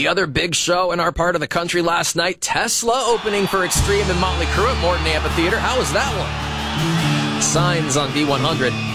The other big show in our part of the country last night, Tesla opening for Extreme and Motley Crue at Morton Amphitheater. How was that one? Signs on V100.